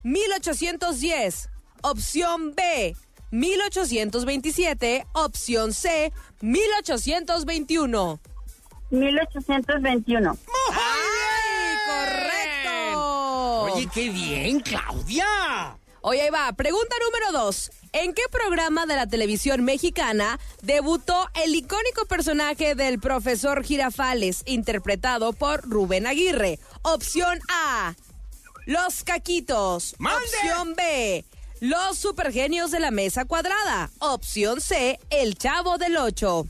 1810. Opción B, 1827. Opción C, 1821. 1821. ¡Ay, correcto! Oye, qué bien, Claudia. Oye, ahí va. Pregunta número 2. ¿En qué programa de la televisión mexicana debutó el icónico personaje del profesor Girafales, interpretado por Rubén Aguirre? Opción A, Los Caquitos. ¡Mande! Opción B, Los Supergenios de la Mesa Cuadrada. Opción C, El Chavo del Ocho.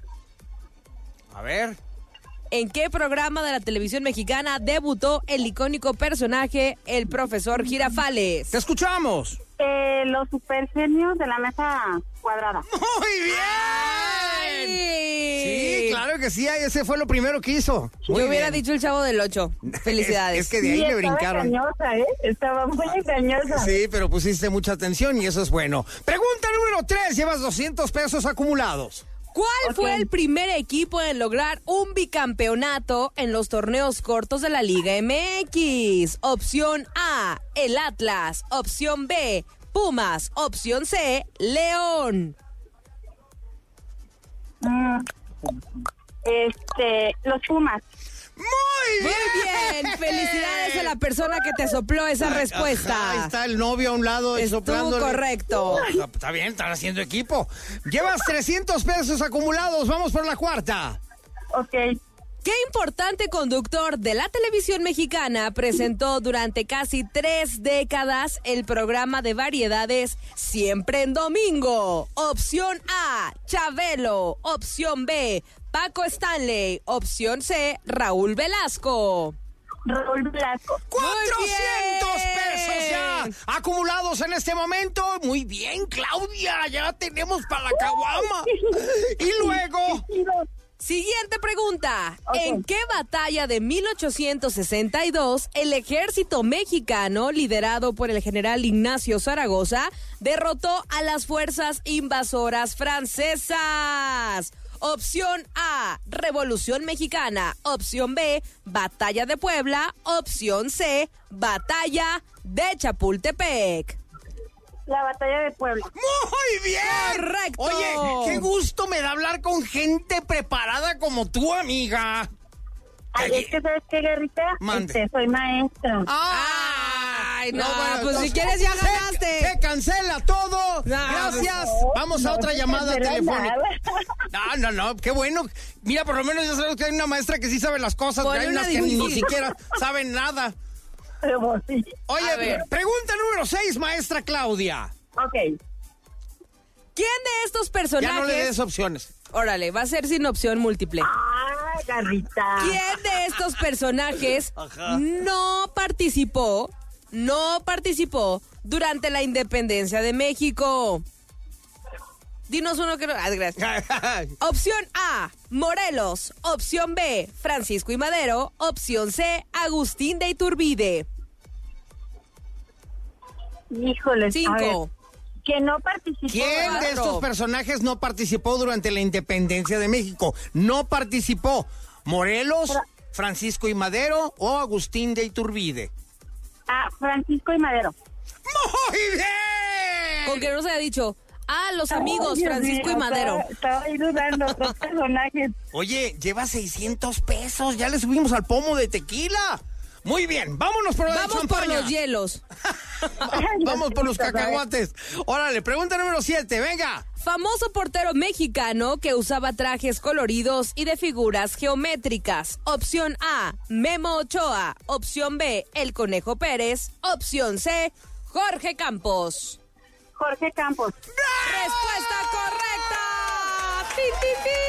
A ver. ¿En qué programa de la televisión mexicana debutó el icónico personaje, el profesor Girafales? Te escuchamos. Los Supergenios de la Mesa Cuadrada. ¡Muy bien! ¡Ay! Sí, claro que sí, ese fue lo primero que hizo. Muy Yo hubiera bien. dicho El Chavo del Ocho. Felicidades. Es que de ahí le brincaron. Estaba engañosa, Estaba muy engañosa. Sí, pero pusiste mucha atención y eso es bueno. Pregunta número 3, llevas 200 pesos acumulados. ¿Cuál fue el primer equipo en lograr un bicampeonato en los torneos cortos de la Liga MX? Opción A, el Atlas. Opción B, Pumas. Opción C, León. Los Pumas. ¡Muy Muy bien, felicidades a la persona que te sopló esa respuesta. Ahí está el novio a un lado Estuvo soplándole. correcto. Está bien, están haciendo equipo. Llevas 300 pesos acumulados, vamos por la cuarta. Ok. ¿Qué importante conductor de la televisión mexicana presentó durante casi 3 décadas el programa de variedades Siempre en Domingo? Opción A, Chabelo. Opción B, Paco Stanley. Opción C, Raúl Velasco. Raúl Velasco. 400 bien. pesos ya acumulados en este momento. Muy bien, Claudia, ya tenemos para la caguama. Y luego... Siguiente pregunta. Ok. ¿En qué batalla de 1862 el ejército mexicano, liderado por el general Ignacio Zaragoza, derrotó a las fuerzas invasoras francesas? Opción A, Revolución Mexicana. Opción B, Batalla de Puebla. Opción C, Batalla de Chapultepec. La Batalla de Puebla. ¡Muy bien! ¡Correcto! Oye, qué gusto me da hablar con gente preparada como tú, amiga. Ay, es que ¿sabes qué, Guerrita? Mande. Soy maestra. Ay, no, bueno, pues si entonces, quieres ya ganaste. Se cancela todo. No, Gracias. Vamos a otra se llamada cancela telefónica. nada. No, qué bueno. Mira, por lo menos ya sabemos que hay una maestra que sí sabe las cosas, Ponle hay una unas que ni difícil. siquiera saben nada. Pero sí. Oye, A ver. pregunta número 6, maestra Claudia. Ok. ¿Quién de estos personajes? Ya no le des opciones. Órale, va a ser sin opción múltiple. Ay, Garrita. ¿Quién de estos personajes Ajá. no participó durante la independencia de México? Dinos uno que no... Ah, gracias. Opción A, Morelos. Opción B, Francisco y Madero. Opción C, Agustín de Iturbide. Híjole. A ver, 5. que no participó. ¿Quién de 4. estos personajes no participó durante la independencia de México? No participó. ¿Morelos, Francisco y Madero o Agustín de Iturbide? Francisco y Madero. ¡Muy bien! Con que no se haya dicho, los amigos Ay, Dios Francisco mío, y Madero. Estaba ahí dudando otros personajes. Oye, lleva 600 pesos. Ya le subimos al pomo de tequila. Muy bien, vámonos por la Vamos por champaña. los hielos. Vamos por los cacahuates. Órale, pregunta número 7, venga. Famoso portero mexicano que usaba trajes coloridos y de figuras geométricas. Opción A, Memo Ochoa. Opción B, El Conejo Pérez. Opción C, Jorge Campos. Jorge Campos. ¡Respuesta correcta! ¡Tin, tin, tin!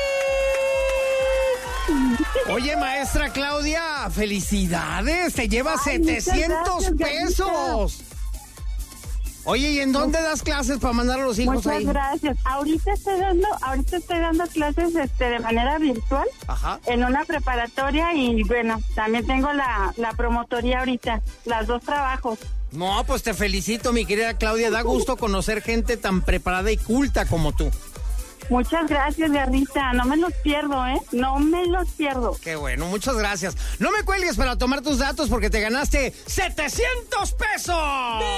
Oye, maestra Claudia, felicidades. Te llevas Ay, muchas 700 gracias, pesos. Oye, ¿y en dónde das clases para mandar a los hijos Muchas ahí? gracias. Ahorita estoy dando clases de manera virtual Ajá. en una preparatoria y bueno, también tengo la promotoría ahorita, las dos trabajos. No, pues te felicito, mi querida Claudia. Da gusto conocer gente tan preparada y culta como tú. Muchas gracias, Garrita. No me los pierdo, ¿eh? No me los pierdo. Qué bueno, muchas gracias. No me cuelgues para tomar tus datos porque te ganaste 700 pesos.